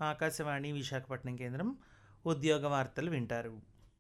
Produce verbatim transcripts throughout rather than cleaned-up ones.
ఆకాశవాణి విశాఖపట్నం కేంద్రం ఉద్యోగ వార్తలు వింటారు.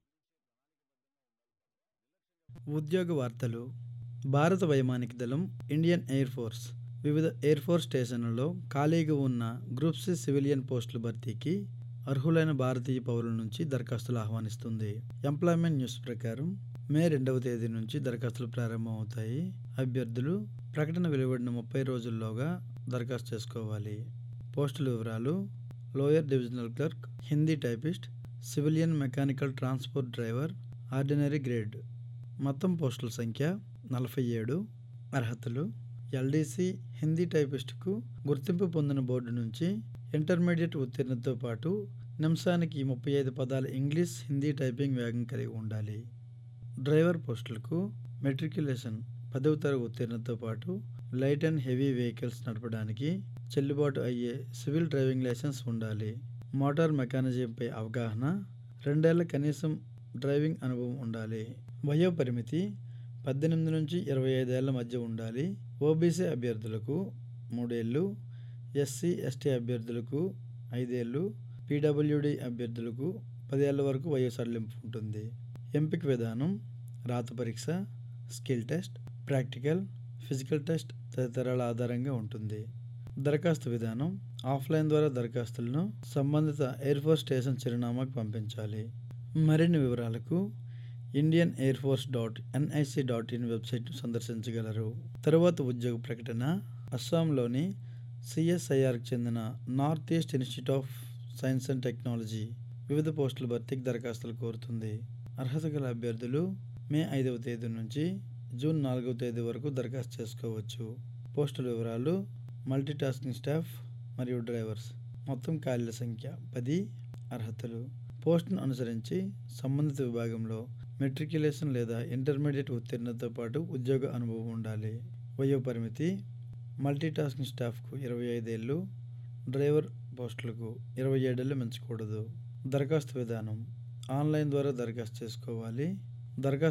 ఉద్యోగ వార్తలు. భారత వైమానిక దళం, ఇండియన్ ఎయిర్ ఫోర్స్ వివిధ ఎయిర్ ఫోర్స్ స్టేషన్లలో ఖాళీగా ఉన్న గ్రూప్ సి సివిలియన్ పోస్టుల భర్తీకి అర్హులైన భారతీయ పౌరుల నుంచి దరఖాస్తులు ఆహ్వానిస్తుంది. ఎంప్లాయ్మెంట్ న్యూస్ ప్రకారం మే రెండవ తేదీ నుంచి దరఖాస్తులు ప్రారంభమవుతాయి. అభ్యర్థులు ప్రకటన వెలువడిన ముప్పై రోజుల్లోగా దరఖాస్తు చేసుకోవాలి. పోస్టుల వివరాలు: lower divisional clerk, Hindi typist, civilian mechanical transport driver, ordinary grade. మొత్తం పోస్టుల సంఖ్య నలభై ఏడు. అర్హతలు: ఎల్డీసీ హిందీ టైపిస్టుకు గుర్తింపు పొందిన బోర్డు నుంచి ఇంటర్మీడియట్ ఉత్తీర్ణతతో పాటు నిమిషానికి ముప్పై ఐదు పదాల ఇంగ్లీష్, హిందీ టైపింగ్ వేగం కలిగి ఉండాలి. డ్రైవర్ పోస్టులకు మెట్రిక్యులేషన్ పదవ తరగతి ఉత్తీర్ణతతో పాటు లైట్ అండ్ హెవీ వెహికల్స్ నడపడానికి చెల్లుబాటు అయ్యే సివిల్ డ్రైవింగ్ లైసెన్స్ ఉండాలి. మోటార్ మెకానిజంపై అవగాహన, రెండేళ్ల కనీసం డ్రైవింగ్ అనుభవం ఉండాలి. వయో పరిమితి పద్దెనిమిది నుంచి ఇరవై ఐదేళ్ల మధ్య ఉండాలి. ఓబీసీ అభ్యర్థులకు మూడేళ్లు, ఎస్సీ ఎస్టీ అభ్యర్థులకు ఐదేళ్లు, పీడబ్ల్యూడీ అభ్యర్థులకు పదేళ్ల వరకు వయో సడలింపు ఉంటుంది. ఎంపిక విధానం: రాత పరీక్ష, skill test, practical, physical test తదితరాల ఆధారంగా ఉంటుంది. దరఖాస్తు విధానం: ఆఫ్లైన్ ద్వారా దరఖాస్తులను సంబంధిత ఎయిర్ ఫోర్స్ స్టేషన్ చిరునామాకు పంపించాలి. మరిన్ని వివరాలకు Indian air force dot NIC dot in వెబ్సైట్ను సందర్శించగలరు. తరువాత ఉద్యోగ ప్రకటన: అస్సాంలోని సిఎస్ఐఆర్కు చెందిన north east institute of science and technology వివిధ పోస్టుల భర్తీకి దరఖాస్తులు కోరుతుంది. అర్హత గల అభ్యర్థులు మే ఐదవ తేదీ నుంచి జూన్ నాలుగవ తేదీ వరకు దరఖాస్తు చేసుకోవచ్చు. పోస్టుల వివరాలు: మల్టీ టాస్కింగ్ స్టాఫ్ మరియు డ్రైవర్స్. మొత్తం ఖాళీల సంఖ్య పది. అర్హతలు: పోస్టును అనుసరించి సంబంధిత విభాగంలో మెట్రిక్యులేషన్ లేదా ఇంటర్మీడియట్ ఉత్తీర్ణతతో పాటు ఉద్యోగ అనుభవం ఉండాలి. వయో పరిమితి మల్టీ టాస్కింగ్ స్టాఫ్కు ఇరవై ఐదేళ్లు, డ్రైవర్ పోస్టులకు ఇరవై ఏడేళ్లు మించకూడదు. దరఖాస్తు విధానం: ఆన్లైన్ ద్వారా దరఖాస్తు చేసుకోవాలి. దరఖాస్తు